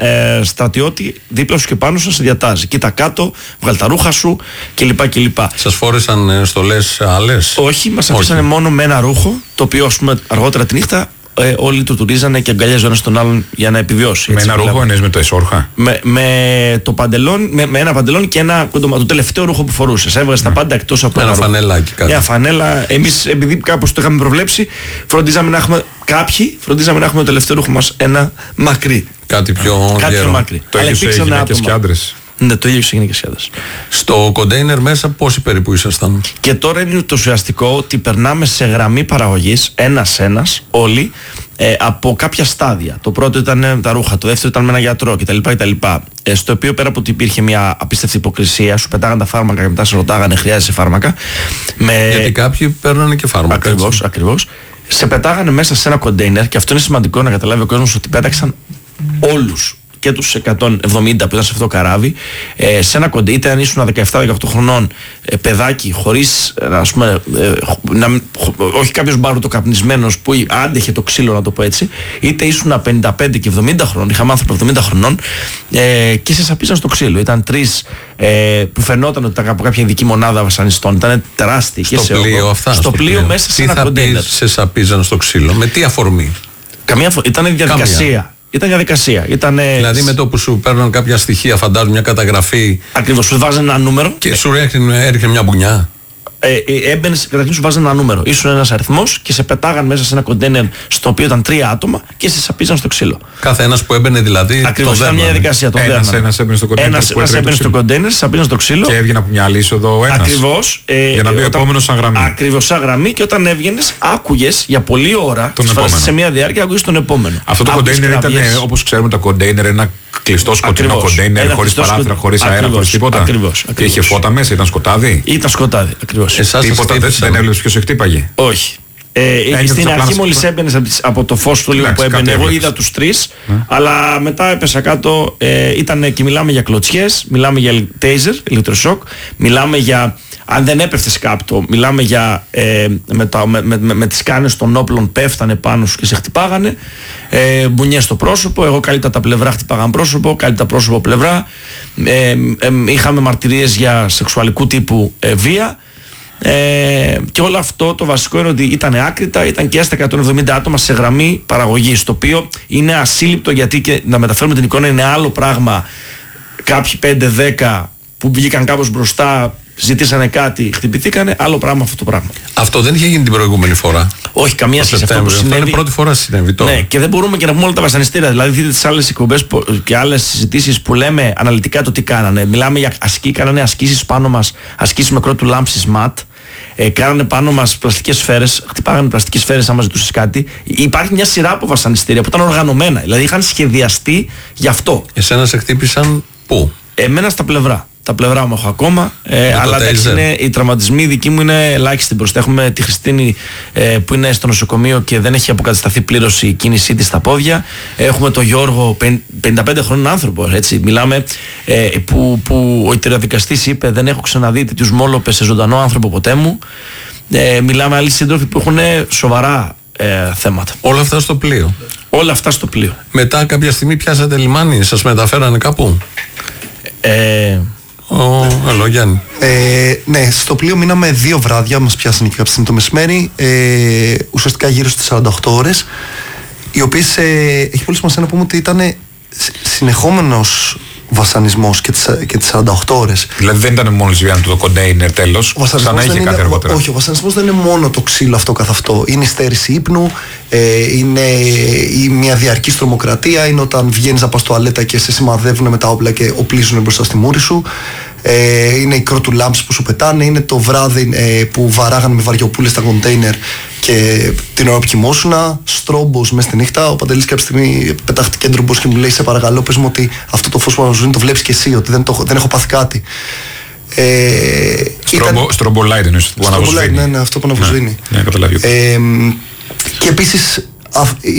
στρατιώτη δίπλα σου και πάνω σου να σε διατάζει. Κοίτα κάτω, βγάλ τα ρούχα σου κλπ. Σας φόρεσαν στολές άλλες? Όχι, μας αφήσανε μόνο με ένα ρούχο, το οποίο ας πούμε αργότερα τη νύχτα όλοι του τουρίζανε και αγκαλιάζουν ένα τον άλλον για να επιβιώσει. Με ένα ρούχο, εννοείς με το εσόρχα? Με το παντελόνι, με ένα παντελόνι και το τελευταίο ρούχο που φορούσε. Έβγαζε τα πάντα εκτός από ένα φανελάκι. Μια φανέλα. Εμείς, επειδή κάπως το είχαμε προβλέψει, φροντίζαμε να έχουμε το τελευταίο ρούχο μας ένα μακρύ. Κάτι πιο μακρύ. Το ίδιο σε γυναίκες και άντρες? Ναι, το ίδιο σε γυναίκες και άντρες. Στο κοντέινερ μέσα πόσοι περίπου ήσασταν? Και τώρα είναι το ουσιαστικό ότι περνάμε σε γραμμή παραγωγής ένας όλοι από κάποια στάδια. Το πρώτο ήταν τα ρούχα, το δεύτερο ήταν με ένα γιατρό κτλ. Στο οποίο πέρα από ότι υπήρχε μια απίστευτη υποκρισία, σου πετάγαν τα φάρμακα και μετά σε ρωτάγανε χρειάζεσαι φάρμακα. Γιατί κάποιοι παίρνανε και φάρμακα. Ακριβώς. Σε πετάγανε μέσα σε ένα κοντέινερ και αυτό είναι σημαντικό να καταλάβει ο κόσμος ότι πέταξαν όλους και τους 170 που ήταν σε αυτό το καράβι σε ένα κοντέινερ, είτε αν ήσουν 17-18 χρονών παιδάκι χωρίς ας πούμε, όχι κάποιος μπαρουτοκαπνισμένος που άντεχε το ξύλο, να το πω έτσι, είτε ήσουν 55 και 70 χρονών, είχαμε άνθρωπο 70 χρονών και σε σαπίζαν στο ξύλο. Ήταν τρεις που φαινόταν ότι ήταν από κάποια ειδική μονάδα βασανιστών, ήταν τεράστιοι. Στο πλοίο αυτά? Στο πλοίο μέσα σε ένα κοντέινερ. Σε σαπίζαν στο ξύλο, με τι αφορμή? Ήταν διαδικασία. Ήταν διαδικασία. Δηλαδή με το που σου παίρνουν κάποια στοιχεία, φαντάζομαι μια καταγραφή. Ακριβώς, σου βάζουν ένα νούμερο. Και σου έριχνε μια μπουνιά. Έμπαινες, καταρχήν σου βάζουν ένα νούμερο. Ήσουν ένας αριθμός και σε πετάγαν μέσα σε ένα κοντέινερ στο οποίο ήταν 3 άτομα και σε σαπίζαν στο ξύλο. Κάθε ένας που έμπαινε δηλαδή. Ακριβώς, ήταν μια διαδικασία. Ένας έμπαινε στο κοντέινερ. Ένας έμπαινε στο κοντέινερ, σε σαπίζαν στο ξύλο. Και έβγαινε από μια αλίσοδο ένας. Ακριβώς. Για να μπει ο επόμενος σαν γραμμή. Ακριβώς, σαν γραμμή, και όταν έβγαινες, άκουγες για πολλή ώρα. Σε μια διάρκεια άκουγες τον επόμενο. Αυτό το κοντέινερ ήταν, όπως ξέρουμε, τα κοντέινερ ένα κλειστό σκοτεινό κοντέινερ, χωρίς παράθυρα, χωρίς αέρα, χωρίς τίποτα. Ακριβώς. Και είχε φώτα μέσα, ήταν σκοτάδι. Ήταν σκοτάδι, ακριβώς. Τίποτα δεν έβλεπες ποιος σε χτύπαγε? Όχι. Στην αρχή μόλις έμπαινες από το φως του λίγο που έμπαινε, εγώ είδα τους τρεις, αλλά μετά έπεσα κάτω, και μιλάμε για κλωτσιές, μιλάμε για τέιζερ, ηλεκτροσόκ, μιλάμε για, αν δεν έπεφτες κάπου, μιλάμε για με τις κάνες των όπλων πέφτανε πάνω σου και σε χτυπάγανε, μπουνιές στο πρόσωπο, εγώ καλύτερα τα πλευρά χτυπάγαν πρόσωπο, καλύτερα πρόσωπο πλευρά, είχαμε μαρτυρίες για σεξουαλικού τύπου βία. Και όλο αυτό το βασικό είναι ότι ήταν άκρητα, ήταν και στα 170 άτομα σε γραμμή παραγωγής, το οποίο είναι ασύλληπτο, γιατί και να μεταφέρουμε την εικόνα είναι άλλο πράγμα. Κάποιοι 5-10 που βγήκαν κάπως μπροστά, ζητήσανε κάτι, χτυπηθήκανε, άλλο πράγμα αυτό το πράγμα. Αυτό δεν είχε γίνει την προηγούμενη φορά? Όχι, καμία σχέση. Αυτό που συνέβη, είναι πρώτη φορά συνέβη τώρα. Ναι, και δεν μπορούμε και να πούμε όλα τα βασανιστήρια. Δηλαδή, δείτε τις άλλες εκπομπές και άλλες συζητήσεις που λέμε αναλυτικά το τι κάνανε. Μιλάμε για κάνανε ασκήσεις πάνω μας, ασκήσεις με κρότου λάμψης ματ. Κάνανε πάνω μας πλαστικές σφαίρες, χτυπάγανε πλαστικές σφαίρες άμα ζητούσες κάτι. Υπάρχει μια σειρά από βασανιστήρια που ήταν οργανωμένα, δηλαδή είχαν σχεδιαστεί γι' αυτό. Εσένα σε χτύπησαν πού? Εμένα στα πλευρά. Τα πλευρά μου έχω ακόμα, αλλά οι τραυματισμοί δικοί μου είναι ελάχιστοι μπροστά. Έχουμε τη Χριστίνη που είναι στο νοσοκομείο και δεν έχει αποκατασταθεί πλήρως η κίνησή της στα πόδια. Έχουμε τον Γιώργο, 55 χρόνων άνθρωπο, έτσι. Μιλάμε που ο ιτεροδικαστής είπε δεν έχω ξαναδεί τέτοιους μόλοπες σε ζωντανό άνθρωπο ποτέ μου. Μιλάμε άλλοι σύντροφοι που έχουν σοβαρά θέματα. Όλα αυτά στο πλοίο? Όλα αυτά στο πλοίο. Μετά κάποια στιγμή πιάσατε λιμάνι, σας μεταφέρανε κάπου? Αλλό, Γιάννη. Ναι, στο πλοίο μείναμε 2 βράδια, μας πιάσανε και κάποια στιγμή το μεσημέρι, ουσιαστικά γύρω στις 48 ώρες, οι οποίες έχει πολύ σημασία να πούμε ότι ήταν συνεχόμενος βασανισμός και τις 48 ώρες. Δηλαδή δεν ήταν μόνο σβιάνο το κοντέινερ τέλος, ξανά είχε κάτι αργότερα? Όχι, ο βασανισμός δεν είναι μόνο το ξύλο αυτό καθ' αυτό. Είναι η στέρηση ύπνου, είναι μια διαρκής τρομοκρατία, είναι όταν βγαίνεις από τουαλέτα και σε σημαδεύουν με τα όπλα και οπλίζουν μπροστά στη μούρη σου. Είναι οι κρότου λάμψεις που σου πετάνε, είναι το βράδυ που βαράγανε με βαριοπούλες τα κοντέινερ και την ώρα που κοιμόσουνα, στρόμπος μέσα στη νύχτα. Ο Παντελής κάποια στιγμή πετάχτηκε ντρομπός και μου λέει σε παρακαλώ πες μου ότι αυτό το φως που αναβοσβήνει το βλέπεις και εσύ, ότι δεν έχω πάθει κάτι. Στρομπολάιτ είναι που αναβοσβήνει. Ναι, αυτό που αναβοσβήνει. Ναι, καταλάβει. Και επίσης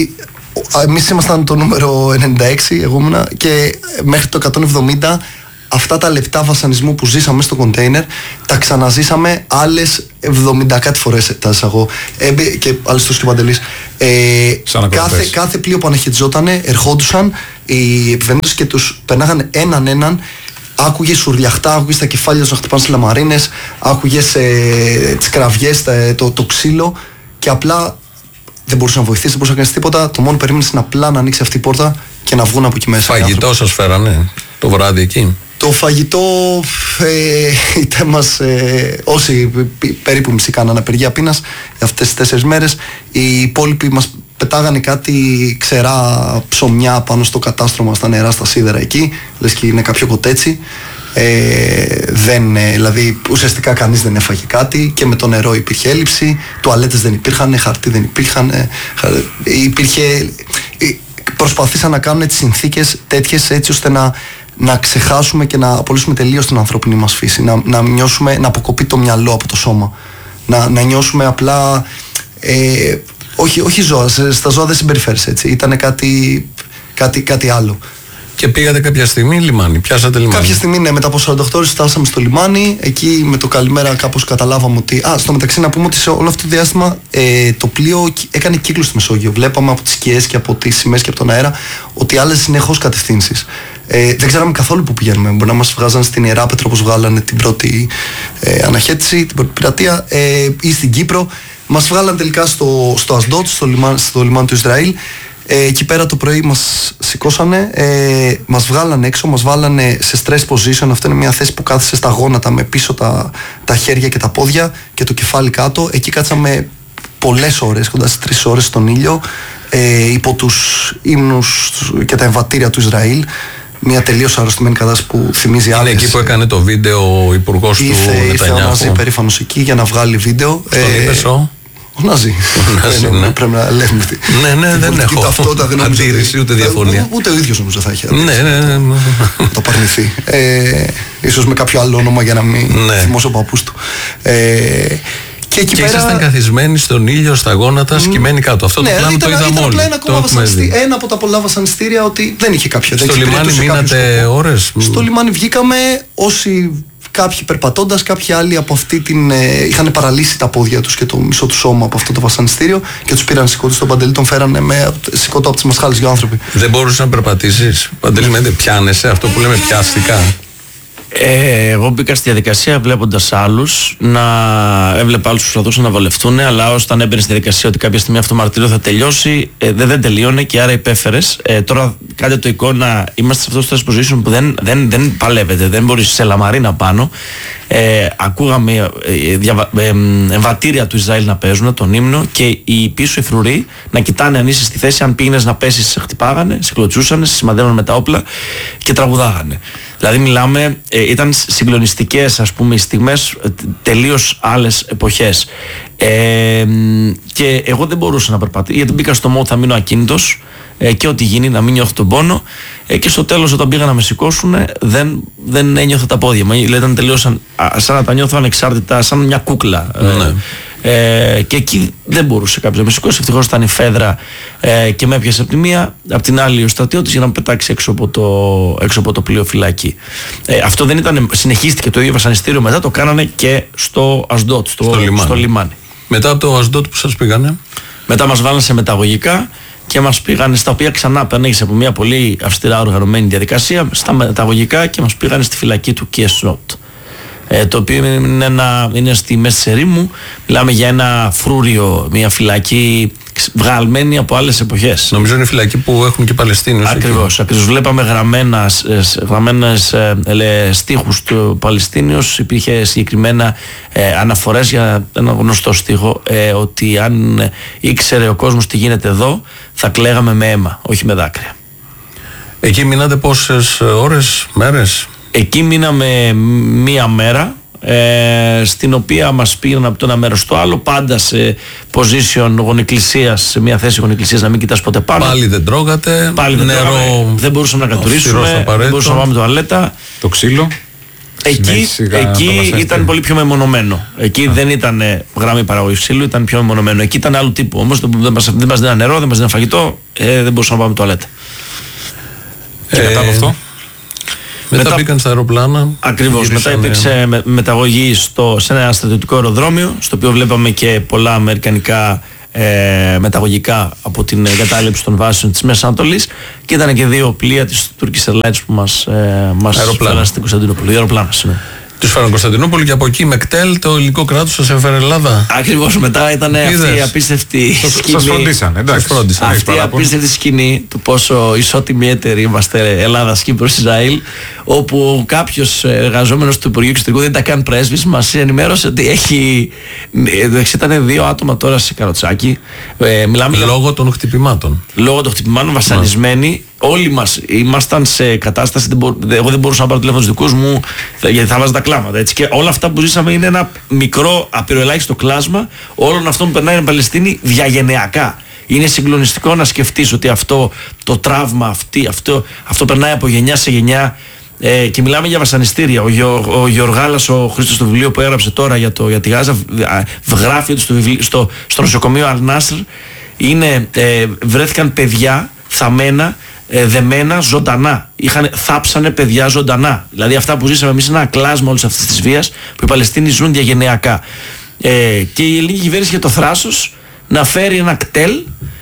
εμείς ήμασταν το νούμερο 96, εγώ ήμουνα, και μέχρι το 170 αυτά τα λεπτά βασανισμού που ζήσαμε στο κοντέινερ τα ξαναζήσαμε άλλες 70 κάτι φορές, τα εισαγώ. Και άλλες και Παντελής. Κάθε πλοίο που αναχαιτιζότανε, ερχόντουσαν οι επιβαίνοντες και τους περνάγανε έναν. Άκουγες σουρλιαχτά, άκουγες τα κεφάλια τους να χτυπάνε στις λαμαρίνες, άκουγες τις κραυγές, το ξύλο, και απλά δεν μπορούσε να βοηθήσει, δεν μπορούσε να κάνει τίποτα. Το μόνο που περίμενε είναι απλά να ανοίξει αυτή η πόρτα και να βγουν από εκεί μέσα. Φαγητό σας φέρανε το βράδυ εκεί? Το φαγητό ήταν μας, όσοι περίπου μισή κάνανε απεργία πείνας αυτές τις 4 μέρες, οι υπόλοιποι μας πετάγανε κάτι ξερά ψωμιά πάνω στο κατάστρωμα, στα νερά, στα σίδερα εκεί, λες και είναι κάποιο κοτέτσι. Δηλαδή ουσιαστικά κανείς δεν έφαγε κάτι, και με το νερό υπήρχε έλλειψη, τουαλέτες δεν υπήρχαν, χαρτί δεν υπήρχαν, προσπαθήσαν να κάνουν τις συνθήκες τέτοιες έτσι ώστε να ξεχάσουμε και να απολύσουμε τελείως την ανθρώπινη μας φύση, να νιώσουμε, να αποκοπεί το μυαλό από το σώμα, να νιώσουμε απλά όχι ζώα, στα ζώα δεν συμπεριφέρεσαι έτσι, ήταν κάτι άλλο. Και πήγατε κάποια στιγμή λιμάνι, πιάσατε λιμάνι? Κάποια στιγμή, ναι, μετά από 48 ώρες φτάσαμε στο λιμάνι. Εκεί με το καλημέρα κάπως καταλάβαμε ότι. Στο μεταξύ να πούμε ότι σε όλο αυτό το διάστημα το πλοίο έκανε κύκλους στη Μεσόγειο. Βλέπαμε από τις σκιές και από τις σημαίες και από τον αέρα ότι άλλαζε συνεχώς κατευθύνσεις. Δεν ξέραμε καθόλου που πηγαίνουμε. Μπορεί να μας βγάζαν στην Ιεράπετρο όπως βγάλανε την πρώτη αναχέτηση, την πρώτη πειρατεία, ή στην Κύπρο. Μας βγάλαν τελικά στο Ασντότ, στο λιμάνι του Ισραήλ. Εκεί πέρα το πρωί μας σηκώσανε, μας βγάλανε έξω, μας βάλανε σε stress position. Αυτό είναι μια θέση που κάθεσαι στα γόνατα με πίσω τα χέρια και τα πόδια και το κεφάλι κάτω. Εκεί κάτσαμε πολλές ώρες, κοντά στις 3 ώρες στον ήλιο, υπό τους ύμνους και τα εμβατήρια του Ισραήλ. Μια τελείως αρρωστημένη κατάσταση που θυμίζει άλλες. Είναι εκεί που έκανε το βίντεο ο υπουργός του Νετανιάχου. Ήρθε ο Ναζί περήφανος εκεί για να βγάλει βίντεο. Τον είπες ο Ναζί. Πρέπει να λέμε. Ναι, δεν έχω αντίρρηση ούτε διαφωνία. Ούτε ο ίδιος νομίζω θα έχει αντίρρηση. Ναι. Το παρνηθεί. Ίσως με κάποιο άλλο όνομα για να μην θυμώσει ο παππούς του. Και ήσασταν καθισμένοι στον ήλιο, στα γόνατα, σκυμμένοι κάτω. Αυτό το πλάνο το είδαμε όλοι. Ένα από τα πολλά βασανιστήρια ότι δεν είχε κάποια. Στο λιμάνι μείνατε ώρες? Στο λιμάνι βγήκαμε όσοι. Κάποιοι περπατώντας, κάποιοι άλλοι από αυτή την. Είχαν παραλύσει τα πόδια τους και το μισό του σώμα από αυτό το βασανιστήριο και τους πήραν σηκώτη στον Παντελή, τον φέρανε με σηκώτο από τις μασχάλες για άνθρωποι. Δεν μπορούσες να περπατήσεις? Παντελή, πιάνεσαι αυτό που λέμε πιάστηκα? Εγώ μπήκα στη διαδικασία βλέποντας άλλους, έβλεπα άλλους που προσπαθούσαν να βολευτούν, αλλά όταν έμπαινε στη διαδικασία ότι κάποια στιγμή αυτό το μαρτύριο θα τελειώσει, δεν τελείωνε και άρα υπέφερες. Τώρα κάντε το εικόνα, είμαστε σε αυτό το position που δεν παλεύετε, δεν μπορείς σε λαμαρίνα πάνω. Ακούγαμε εμβατήρια του Ισραήλ να παίζουν τον ύμνο και οι πίσω οι φρουροί να κοιτάνε αν είσαι στη θέση, αν πήγαινες να πέσεις σε χτυπάγανε, σε κλωτσούσανε, σε σημαδεύανε με τα όπλα και τραγουδάγανε. Δηλαδή μιλάμε, ήταν συγκλονιστικές ας πούμε οι στιγμές, τελείως άλλες εποχές. Και εγώ δεν μπορούσα να περπατήσω γιατί μπήκα στο μότ θα μείνω ακίνητος και ό,τι γίνει να μην νιώθω τον πόνο, και στο τέλος όταν πήγα να με σηκώσουν δεν ένιωθα τα πόδια μου, ήταν τελείως σαν να τα νιώθω ανεξάρτητα, σαν μια κούκλα. Και εκεί δεν μπορούσε κάποιος να με σηκώσει. Ευτυχώς ήταν η φέδρα και με έπιασε από τη μία, από την άλλη ο στρατιώτης για να με πετάξει έξω από το πλοίο φυλακή. Αυτό δεν ήταν, συνεχίστηκε το ίδιο βασανιστήριο μετά, το κάνανε και στο Ασντότ, στο λιμάνι. Μετά από το Ασντότ που σας πήγανε? Μετά μας βάλανε σε μεταγωγικά και μας πήγανε, στα οποία ξανά περνέγησε από μια πολύ αυστηρά οργανωμένη διαδικασία, στα μεταγωγικά και μας πήγανε στη φυλακή του Κιεσνότ. Το οποίο είναι στη μέση της ερήμου. Μιλάμε για ένα φρούριο, μια φυλακή βγαλμένη από άλλες εποχές. Νομίζω είναι φυλακή που έχουν και Παλαιστίνιους. Ακριβώς. Βλέπαμε γραμμένες στίχους του Παλαιστίνιους. Υπήρχε συγκεκριμένα αναφορές για ένα γνωστό στίχο, ότι αν ήξερε ο κόσμος τι γίνεται εδώ θα κλαίγαμε με αίμα, όχι με δάκρυα. Εκεί μείνατε πόσες ώρες, μέρες? Εκεί μείναμε μία μέρα, στην οποία μας πήγαν από το ένα μέρος στο άλλο, πάντα σε position γονικλησίας, σε μια θέση γονικλησίας, να μην κοιτάς ποτέ πάνω. Πάλι δεν τρώγατε, νερό, δεν μπορούσαμε να κατουρίσουμε, δεν μπορούσαμε να πάμε τουαλέτα. Το ξύλο. Εκεί ήταν πολύ πιο μεμονωμένο. Εκεί δεν ήταν γραμμή παραγωγής ξύλου, ήταν πιο μεμονωμένο. Εκεί ήταν άλλου τύπου. Όμως δεν μας δίναν νερό, δεν μας δίναν φαγητό, δεν μπορούσαμε να πάμε τουαλέτα. Και μετά από αυτό? Μετά μπήκαν στα αεροπλάνα. Ακριβώς. Μετά υπήρξε μεταγωγή σε ένα στρατιωτικό αεροδρόμιο, στο οποίο βλέπαμε και πολλά αμερικανικά μεταγωγικά από την εγκατάλειψη των βάσεων της Μέσης Ανατολής, και ήταν και 2 πλοία της Turkish Airlines που μας φέραν στην Κωνσταντινούπολη. Αεροπλάνα, Τους φέραν Κωνσταντινούπολη και από εκεί με κτέλ το ελληνικό κράτος σας έφερε Ελλάδα. Ακριβώς. Μετά ήταν αυτή η απίστευτη σκηνή. Σας φροντίσαν, εντάξει. Αυτή η απίστευτη σκηνή του πόσο ισότιμοι έτεροι είμαστε Ελλάδας, Κύπρος, Ισραήλ, όπου κάποιος εργαζόμενος του Υπουργείου Εξωτερικού, δεν ήταν καν πρέσβης, μας ενημέρωσε ότι ήταν 2 άτομα τώρα σε καροτσάκι. Λόγω των χτυπημάτων. Λόγω των χτυπημάτων, βασανισμένοι. Όλοι μας ήμασταν σε κατάσταση, εγώ δεν μπορούσα να πάρω τηλέφωνο στους δικούς μου, γιατί θα βάζα τα κλάματα. Έτσι. Και όλα αυτά που ζήσαμε είναι ένα μικρό απειροελάχιστο κλάσμα όλων αυτών που περνάει η Παλαιστίνη διαγενειακά. Είναι συγκλονιστικό να σκεφτείς ότι αυτό το τραύμα, αυτό περνάει από γενιά σε γενιά, και μιλάμε για βασανιστήρια. Ο Γεωργάλας, ο Χρήστος, στο βιβλίο που έγραψε τώρα για τη Γάζα, γράφει ότι στο νοσοκομείο Αλ-Νάσρ βρέθηκαν παιδιά θαμμένα, δεμένα ζωντανά. Θάψανε παιδιά ζωντανά. Δηλαδή αυτά που ζήσαμε εμείς είναι ένα κλάσμα όλης αυτής της βίας που οι Παλαιστίνοι ζουν διαγενειακά. Και η ελληνική κυβέρνηση είχε το θράσος να φέρει ένα κτέλ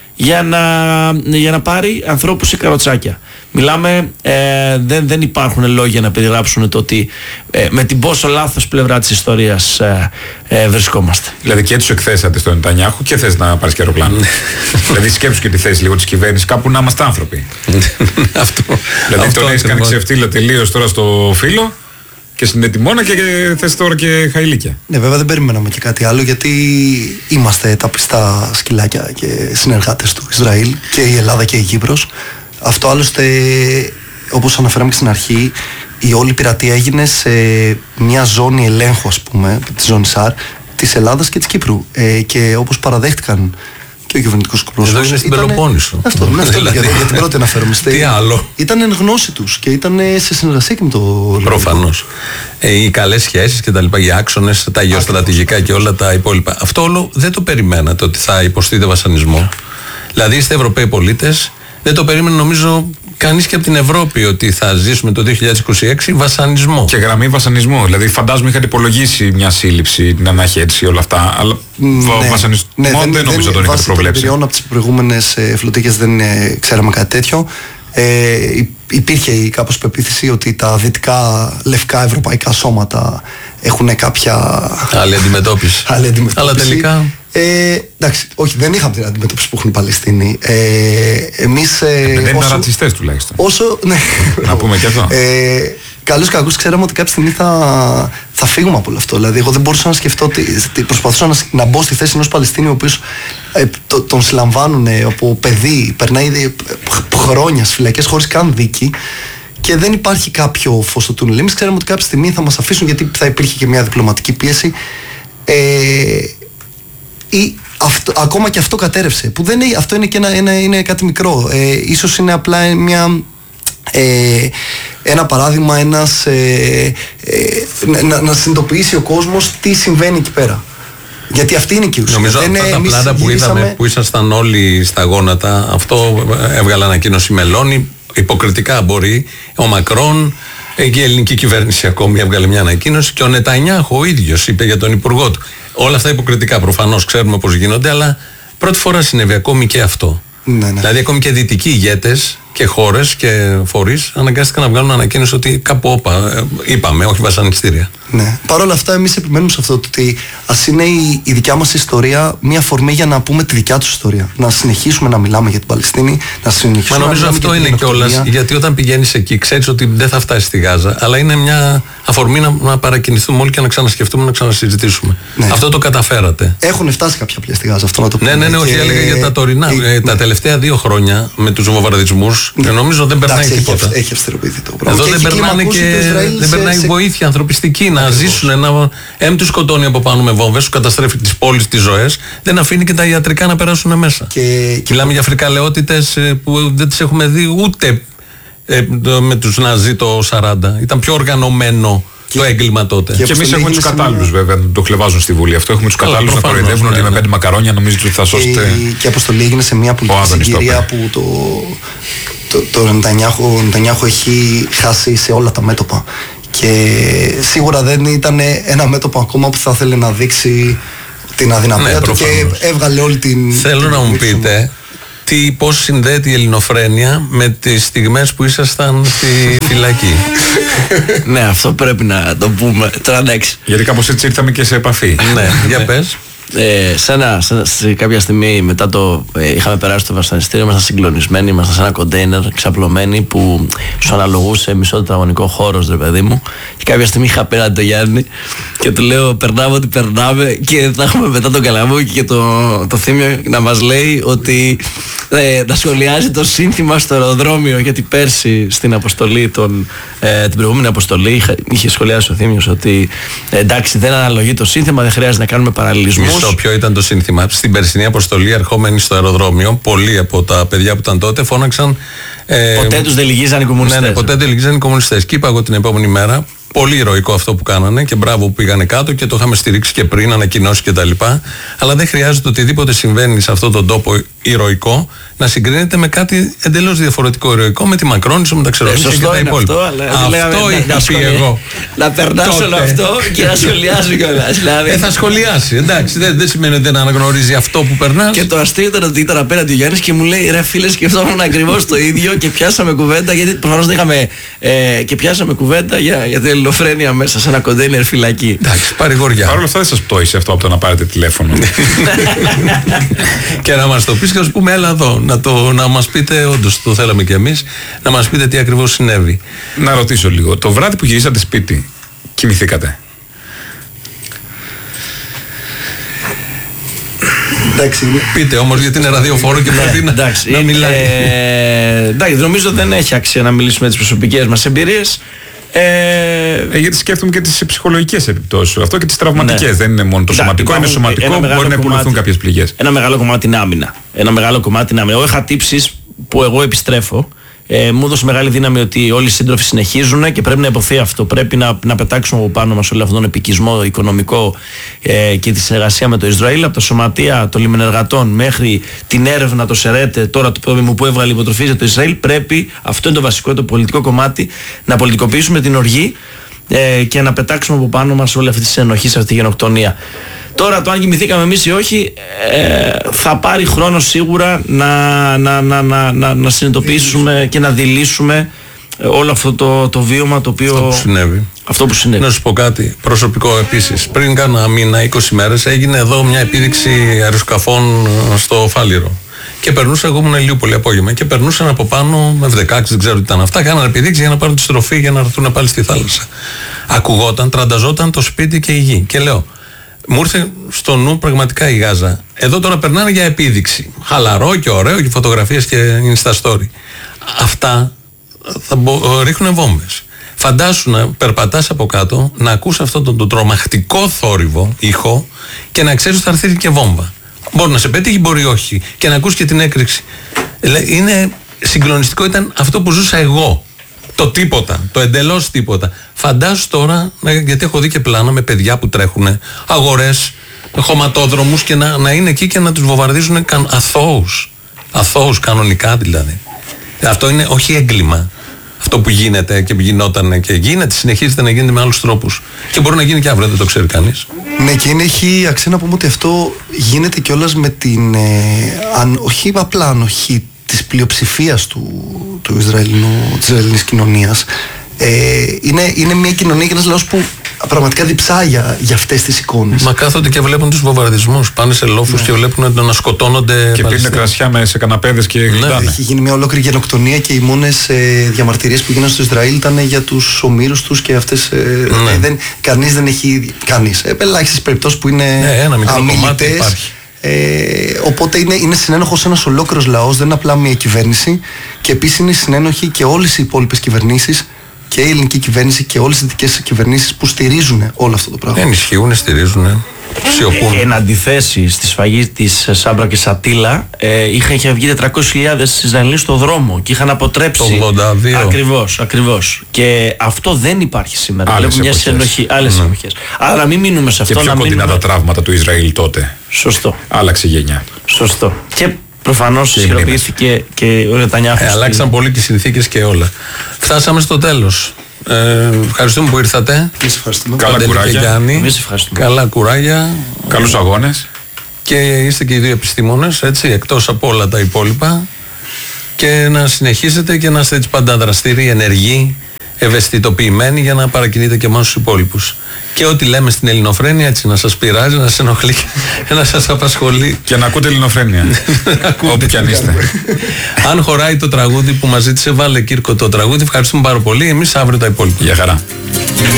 για να πάρει ανθρώπους σε καροτσάκια. Μιλάμε, δεν υπάρχουν λόγια να περιγράψουν το ότι με την πόσο λάθος πλευρά της ιστορίας βρισκόμαστε. Δηλαδή και τους εκθέσατε στον Νετανιάχου και θες να πάρεις και αεροπλάνο. Δηλαδή σκέψου και τη θέση λίγο της κυβέρνησης, κάπου να είμαστε άνθρωποι. Αυτό. Δηλαδή τον έχεις κάνει ξεφτύλα τελείως τώρα στο φύλλο και στην Ετοιμόνα και θες τώρα και χαϊλίκια. Ναι, βέβαια δεν περιμέναμε και κάτι άλλο, γιατί είμαστε τα πιστά σκυλάκια και συνεργάτες του Ισραήλ, και η Ελλάδα και η Κύπρος. Αυτό άλλωστε, όπως αναφέραμε και στην αρχή, η όλη πειρατεία έγινε σε μια ζώνη ελέγχου, ας πούμε, τη ζώνη ΣΑΡ, της Ελλάδας και της Κύπρου. Και όπως παραδέχτηκαν και ο κυβερνητικός εκπρόσωπος. Εδώ είναι στην Πελοπόννησο. Αυτό, για την πρώτη αναφέρομαι. Τι άλλο. Ήταν εν γνώση τους και ήταν σε συνεργασία και με το. Προφανώς. Οι καλές σχέσεις και τα λοιπά, οι άξονες, τα γεωστρατηγικά και όλα τα υπόλοιπα. Αυτό όλο δεν το περιμένατε ότι θα υποστείτε βασανισμό. Δηλαδή είστε Ευρωπαίοι πολίτες. Δεν το περίμενε νομίζω κανείς και από την Ευρώπη ότι θα ζήσουμε το 2026 βασανισμό. Και γραμμή βασανισμού. Δηλαδή φαντάζομαι είχατε υπολογίσει μια σύλληψη να έχει έτσι όλα αυτά. Αλλά βασανισμό δεν νομίζω τον είχατε προβλέψει. Βάσει των εμπειριών από τις προηγούμενες φλωτικές δεν ξέραμε κάτι τέτοιο. Υπήρχε κάπως πεποίθηση ότι τα δυτικά λευκά ευρωπαϊκά σώματα έχουν κάποια άλλη αντιμετώπιση. Αλλά τελικά. Εντάξει, όχι, δεν είχαμε την αντιμετώπιση που έχουν οι Παλαιστίνοι. Εμείς. Δεν ήταν ρατσιστές τουλάχιστον. Ναι. Να πούμε και αυτό. Καλώς ή κακώς ξέραμε ότι κάποια στιγμή θα φύγουμε από όλο αυτό. Δηλαδή, εγώ δεν μπορούσα να σκεφτώ ότι προσπαθούσα να μπω στη θέση ενός Παλαιστίνιου, ο οποίος τον συλλαμβάνουν από παιδί, περνάει χρόνια στις φυλακές χωρίς καν δίκη. Και δεν υπάρχει κάποιο φως στο τούνελ. Εμείς ξέραμε ότι κάποια στιγμή θα μας αφήσουν, γιατί θα υπήρχε και μια διπλωματική πίεση. Ακόμα και αυτό κατέρευσε. Που δεν είναι, αυτό είναι, και είναι κάτι μικρό. Ίσως είναι απλά ένα παράδειγμα, να συνειδητοποιήσει ο κόσμος τι συμβαίνει εκεί πέρα. Γιατί αυτή είναι και η ουσία. Νομίζω αυτά τα πλάτα που είδαμε, που ήσασταν όλοι στα γόνατα, αυτό έβγαλε ανακοίνωση Μελώνη, υποκριτικά μπορεί, ο Μακρόν και η ελληνική κυβέρνηση ακόμη έβγαλε μια ανακοίνωση, και ο Νετανιάχου ο ίδιος είπε για τον υπουργό του. Όλα αυτά υποκριτικά προφανώς, ξέρουμε πώς γίνονται, αλλά πρώτη φορά συνέβη ακόμη και αυτό. Ναι. Δηλαδή ακόμη και δυτικοί ηγέτες και χώρες και φορείς αναγκάστηκαν να βγάλουν ανακοίνωση ότι κάπου είπαμε, όχι βασανιστήρια. Ναι. Παρ' όλα αυτά, εμείς επιμένουμε σε αυτό, ότι ας είναι η δικιά μας ιστορία μια αφορμή για να πούμε τη δικιά τους ιστορία. Να συνεχίσουμε να μιλάμε για την Παλαιστίνη, να συνεχίσουμε. Μα νομίζω αυτό είναι κιόλας, γιατί όταν πηγαίνεις εκεί, ξέρεις ότι δεν θα φτάσει στη Γάζα, αλλά είναι μια αφορμή να παρακινηθούμε όλοι και να ξανασκεφτούμε, να ξανασυζητήσουμε. Ναι. Αυτό το καταφέρατε. Έχουν φτάσει κάποια πλαίσια στη Γάζα, αυτό να το πούμε. Ναι, όχι, έλεγα για τα τωρινά. Τα τελευταία 2 χρόνια με τους βομβαρδισμούς, νομίζω δεν περνάει τίποτα. Έχει αυστηροποιηθεί το πράγμα. Εδώ δεν περνάει βοήθεια ανθρωπιστική να ζήσουν. Εμ τους σκοτώνει από πάνω με βόμβες, του καταστρέφει τις πόλεις, τις ζωές, δεν αφήνει και τα ιατρικά να περάσουν μέσα. Μιλάμε για φρικαλαιότητες που δεν τις έχουμε δει ούτε με τους Ναζί το 40. Ήταν πιο οργανωμένο το έγκλημα τότε. Και εμείς έχουμε τους κατάλληλους βέβαια, το χλεβάζουν στη Βουλή αυτό. Έχουμε τους κατάλληλους να κοροϊδεύουν ότι με 5 μακαρόνια νομίζετε ότι θα σώσετε. Και η αποστολή έγινε σε μια πολιτική συγκυρία που το Νετανιάχου έχει χάσει σε όλα τα μέτωπα. Και σίγουρα δεν ήταν ένα μέτωπο ακόμα που θα ήθελε να δείξει την αδυναμία του, και έβγαλε όλη την... Θέλω να μου πείτε πώς συνδέεται η ελληνοφρένεια με τις στιγμές που ήσασταν στη φυλακή. Ναι, αυτό πρέπει να το πούμε. Γιατί κάπως έτσι ήρθαμε και σε επαφή. Ναι, για πες. Σε κάποια στιγμή μετά είχαμε περάσει το βασανιστήριο, ήμασταν συγκλονισμένοι, ήμασταν σε ένα κοντέινερ ξαπλωμένοι που σου αναλογούσε μισό τετραγωνικό χώρο, ρε παιδί μου. Και κάποια στιγμή είχα πέραν το Γιάννη και του λέω: περνάμε ό,τι περνάμε, και θα έχουμε μετά τον Καλαμούκη και το Θήμιο να μας λέει ότι να σχολιάζει το σύνθημα στο αεροδρόμιο. Γιατί πέρσι στην αποστολή, την προηγούμενη αποστολή, είχε σχολιάσει ο Θήμιος ότι εντάξει, δεν αναλογεί το σύνθημα, δεν χρειάζεται να κάνουμε παραλληλισμούς. Ποιο ήταν το σύνθημα? Στην περσινή αποστολή, ερχόμενοι στο αεροδρόμιο, πολλοί από τα παιδιά που ήταν τότε φώναξαν. Ποτέ τους δεν λυγίζαν οι κομμουνιστές. Ναι, ποτέ δεν λυγίζαν οι κομμουνιστές. Και είπα εγώ την επόμενη μέρα, πολύ ηρωικό αυτό που κάνανε και μπράβο που πήγανε κάτω, και το είχαμε στηρίξει και πριν, ανακοινώσει κτλ. Αλλά δεν χρειάζεται οτιδήποτε συμβαίνει σε αυτόν τον τόπο ηρωικό να συγκρίνεται με κάτι εντελώς διαφορετικό ηρωικό, με τη Μακρόνισσο, με τα Ξερονήσια και τα υπόλοιπα. Αυτό είχα πει εγώ. Να περνάς όλο αυτό και να σχολιάζει κιόλας. Θα σχολιάσει, εντάξει, δεν σημαίνει ότι δεν αναγνωρίζει αυτό που περνάς. Και το αστείο ήταν ότι ήταν απέναντι ο Γιάννης και μου λέει: ρε φίλε, σκεφτόμουν ακριβώς το ίδιο, και πιάσαμε κουβέντα, γιατί προφανώς δεν είχαμε. Και πιάσαμε κουβέντα για την ελληνοφρένεια μέσα σε ένα κοντέινερ φυλακή. Εντάξει, παρηγοριά. Παρ' όλα αυτά δεν σας πτώησε αυτό από το να πάρετε τηλέφωνο. Και να μας το πεις και να σου πούμε: έλα εδώ, να μας πείτε, όντως το θέλαμε κι εμείς, να μας πείτε τι ακριβώς συνέβη. Να ρωτήσω λίγο, το βράδυ που γυρίσατε σπίτι, κοιμηθήκατε? Εντάξει. Πείτε όμως, γιατί είναι ραδιοφόρο και πρέπει να μιλάει. Εντάξει, νομίζω δεν έχει αξία να μιλήσουμε τις προσωπικές μας εμπειρίες. Γιατί σκέφτομαι και τις ψυχολογικές επιπτώσεις αυτό και τις τραυματικές. Ναι. Δεν είναι μόνο το σωματικό, είναι σωματικό, μπορεί να υπολογιστούν κάποιες πληγές. Ένα μεγάλο κομμάτι είναι άμυνα. Εγώ είχα τύψεις που εγώ επιστρέφω. Μου έδωσε μεγάλη δύναμη ότι όλοι οι σύντροφοι συνεχίζουν και πρέπει να υποθεί αυτό. Πρέπει να πετάξουμε από πάνω μας όλο αυτόν τον επικισμό οικονομικό και τη συνεργασία με το Ισραήλ. Από τα σωματεία των λιμενεργατών μέχρι την έρευνα, το ΣΕΡΕΤ, τώρα το πρόβλημα που έβγαλε υποτροφή για το Ισραήλ. Πρέπει, αυτό είναι το βασικό, το πολιτικό κομμάτι, να πολιτικοποιήσουμε την οργή και να πετάξουμε από πάνω μας όλη αυτή τη συνενοχή, αυτή τη γενοκτονία. Τώρα το αν κοιμηθήκαμε εμείς ή όχι θα πάρει χρόνο σίγουρα να συνειδητοποιήσουμε και να δηλήσουμε όλο αυτό το βίωμα το οποίο... Αυτό που συνέβη. Να σου πω κάτι προσωπικό επίσης. Πριν κάνα μήνα, 20 μέρες, έγινε εδώ μια επίδειξη αεροσκαφών στο Φάληρο. Και περνούσα, εγώ ήμουν Ηλιούπολη απόγευμα, και περνούσαν από πάνω με F-16, δεν ξέρω τι ήταν αυτά, κάνανε επιδείξει για να πάρουν τη στροφή για να έρθουν πάλι στη θάλασσα. Ακουγόταν, τρανταζόταν το σπίτι και η γη. Και λέω, μου ήρθε στο νου πραγματικά η Γάζα. Εδώ τώρα περνάνε για επίδειξη. Χαλαρό και ωραίο και φωτογραφίες και Insta story. Αυτά θα ρίχνουν βόμβες. Φαντάσου να περπατάς από κάτω, να ακούς αυτόν τον τρομακτικό θόρυβο ήχο και να ξέρεις ότι θα έρθει και βόμβα. Μπορεί να σε πετύχει, μπορεί όχι. Και να ακούς και την έκρηξη. Είναι συγκλονιστικό, ήταν αυτό που ζούσα εγώ. Το τίποτα, το εντελώς τίποτα. Φαντάσου τώρα, γιατί έχω δει και πλάνα με παιδιά που τρέχουν αγορές, χωματόδρομους, και να είναι εκεί και να τους βομβαρδίζουν αθώους κανονικά δηλαδή. Αυτό είναι όχι έγκλημα. Αυτό που γίνεται και γινόταν και γίνεται, συνεχίζεται να γίνεται με άλλους τρόπους. Και μπορεί να γίνει και αύριο, δεν το ξέρει κανείς. Ναι, και έχει αξία να πούμε ότι αυτό γίνεται κιόλας με την όχι απλά ανοχή της πλειοψηφίας της Ισραηλινής κοινωνίας. Είναι μια κοινωνία και ένας λαός που πραγματικά διψάει για αυτές τις εικόνες. Μα κάθονται και βλέπουν τους βομβαρδισμούς. Πάνε σε λόφους και βλέπουν να σκοτώνονται. Και πίνουν κρασιά σε καναπέδες και γλιτάνε. Έχει γίνει μια ολόκληρη γενοκτονία και οι μόνες διαμαρτυρίες που γίνανε στο Ισραήλ ήταν για τους ομήρους τους και αυτές. Κανείς δεν έχει. Ελάχιστες περιπτώσεις που είναι αμιλητές. Οπότε είναι συνένοχος ένας ολόκληρος λαός, δεν είναι απλά μια κυβέρνηση. Και επίσης είναι συνένοχοι και όλες οι υπόλοιπες κυβερνήσεις, και η ελληνική κυβέρνηση και όλες οι δυτικές κυβερνήσεις που στηρίζουν όλο αυτό το πράγμα. Ενισχύουν, στηρίζουν, σιωπούν. Εν αντιθέσει στη σφαγή της Σάμπρα και Σατίλα, είχε βγει 400.000 Ισραηλοί στο δρόμο και είχαν αποτρέψει. Το 82. Ακριβώς. Και αυτό δεν υπάρχει σήμερα. Βλέπουμε μια συνενοχή. Άλλες εποχές. Άρα να μην μείνουμε σε αυτό. Και πιο κοντινά τα τραύματα του Ισραήλ τότε. Σωστό. Άλλαξε γενιά. Σωστό. Και Προφανώς ισχυροποιήθηκε και ο Νετανιάχου. Αλλάξαν πολύ τις συνθήκες και όλα. Φτάσαμε στο τέλος. Ευχαριστούμε που ήρθατε. Καλά κουράγια. Καλά κουράγια. Καλούς αγώνες. Και είστε και οι δύο επιστήμονες, έτσι, εκτός από όλα τα υπόλοιπα. Και να συνεχίσετε και να είστε έτσι πάντα δραστήριοι, ενεργοί, ευαισθητοποιημένοι για να παρακινείτε και εμάς τους υπόλοιπους. Και ό,τι λέμε στην Ελληνοφρένεια, έτσι, να σας πειράζει, να σας ενοχλεί, να σας απασχολεί. Και να ακούτε Ελληνοφρένεια. Όπου κι αν είστε. Αν χωράει το τραγούδι που μας ζήτησε, βάλε Κύρκο το τραγούδι. Ευχαριστούμε πάρα πολύ. Εμείς αύριο τα υπόλοιπα. Γεια χαρά.